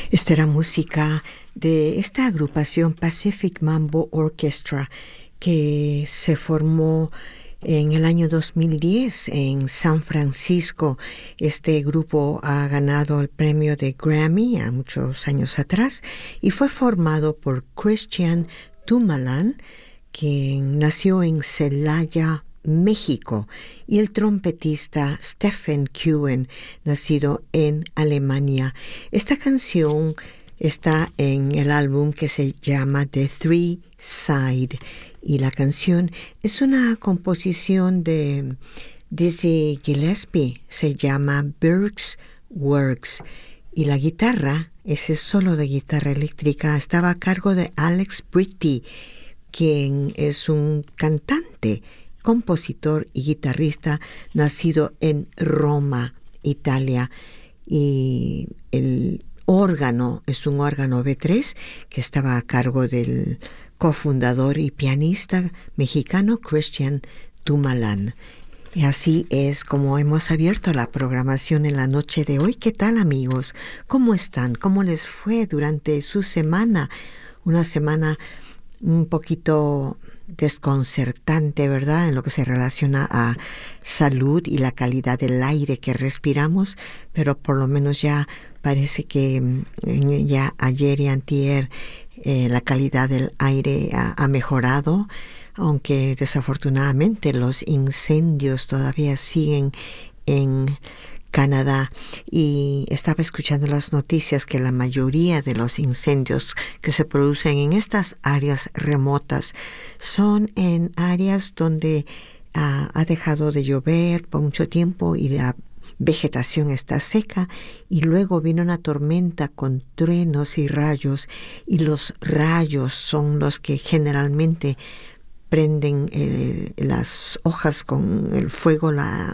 Esta era música de esta agrupación Pacific Mambo Orchestra que se formó en el año 2010 en San Francisco. Este grupo ha ganado el premio de Grammy a muchos años atrás y fue formado por Christian Dumoulin, quien nació en Celaya, México, y el trompetista Stephen Cohen, nacido en Alemania. Esta canción está en el álbum que se llama The Three Side, y la canción es una composición de Dizzy Gillespie, se llama Birds Works, y la guitarra, ese solo de guitarra eléctrica, estaba a cargo de Alex Britti, quien es un cantante, compositor y guitarrista nacido en Roma, Italia, y el órgano es un órgano B3 que estaba a cargo del cofundador y pianista mexicano Christian Dumoulin. Y así es como hemos abierto la programación en la noche de hoy. ¿Qué tal, amigos? ¿Cómo están? ¿Cómo les fue durante su semana? Una semana un poquito desconcertante, ¿verdad?, en lo que se relaciona a salud y la calidad del aire que respiramos, pero por lo menos ya parece que ya ayer y antier la calidad del aire ha mejorado, aunque desafortunadamente los incendios todavía siguen en Canadá. Y estaba escuchando las noticias que la mayoría de los incendios que se producen en estas áreas remotas son en áreas donde ha dejado de llover por mucho tiempo y la vegetación está seca, y luego viene una tormenta con truenos y rayos, y los rayos son los que generalmente prenden las hojas con el fuego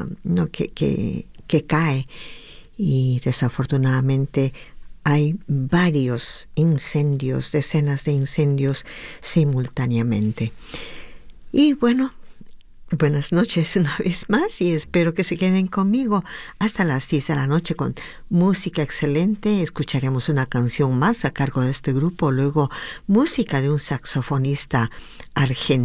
que cae, y desafortunadamente hay varios incendios, decenas de incendios simultáneamente. Y bueno, buenas noches una vez más, y espero que se queden conmigo hasta las 10 de la noche con música excelente. Escucharemos una canción más a cargo de este grupo, luego música de un saxofonista argentino